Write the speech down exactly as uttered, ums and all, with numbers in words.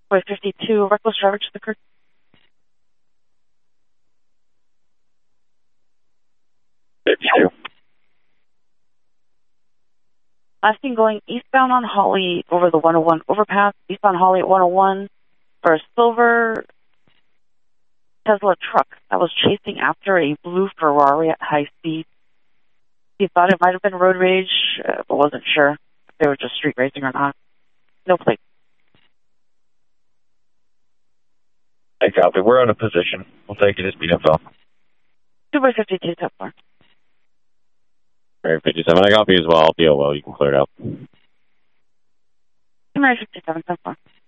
Boy fifty-two, reckless driver to the curb. fifty-two. Last thing going eastbound on Holly over the one oh one overpass, eastbound Holly at one oh one for a silver Tesla truck that was chasing after a blue Ferrari at high speed. He thought it might have been road rage, uh, but wasn't sure if they were just street racing or not. No plate. I copy. We're on a position. We'll take it as speed info. two by fifty-two, top floor. Right, fifty-seven. I copy as well. I'll be oh well. You can clear it out. two by fifty-seven, top floor.